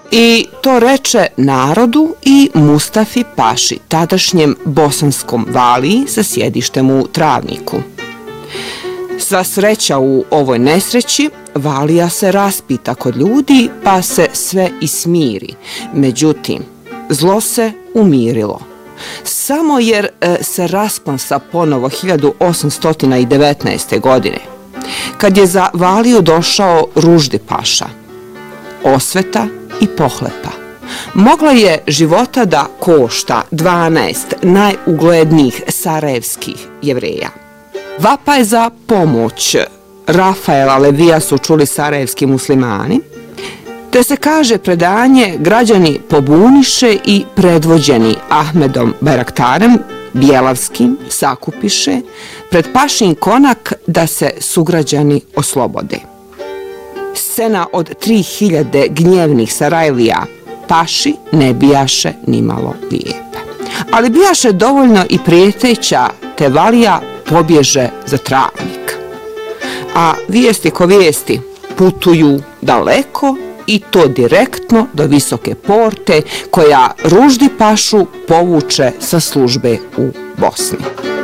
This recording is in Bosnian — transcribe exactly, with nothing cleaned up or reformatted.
I to reče narodu i Mustafi Paši, tadašnjem bosanskom valiji sa sjedištem u Travniku. Sva sreća u ovoj nesreći, valija se raspita kod ljudi pa se sve i smiri. Međutim, zlo se umirilo. Samo jer se raspansa ponovo hiljadu osamsto devetnaeste. godine, kad je za valiju došao Ruždi Paša. Osveta i pohlepa mogla je života da košta dvanaest najuglednijih sarajevskih Jevreja. Vapaj za pomoć Rafaela Levija su čuli sarajevski muslimani, te se, kaže predanje, građani pobuniše i predvođeni Ahmedom Bajraktarem Bjelavskim sakupiše pred Pašin konak da se sugrađani oslobode. Scena od tri hiljade gnjevnih Sarajlija Paši ne bijaše nimalo lijepa. Ali bijaše dovoljno i prijeteća, te valija pobježe za Travnik. A vijesti ko vijesti putuju daleko i to direktno do Visoke Porte, koja Ruždi Pašu povuče sa službe u Bosni.